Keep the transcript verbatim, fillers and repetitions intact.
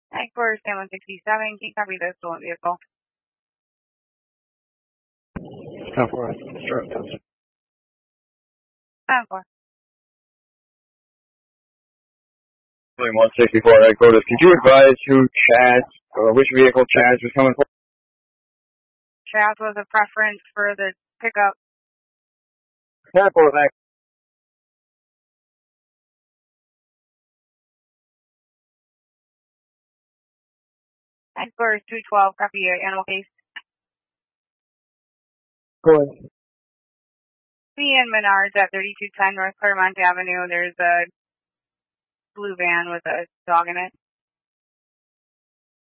Headquarters, San one sixty-seven, can you copy the stolen vehicle? ten four, start attention. ten four. one sixty-four headquarters, could you advise who Chaz, or which vehicle Chaz was coming for? Chaz was a preference for the pickup. ten four, thanks. Headquarters, two twelve, copy your animal case. Go ahead. Me and Menards at thirty-two ten North Claremont Avenue. There's a blue van with a dog in it.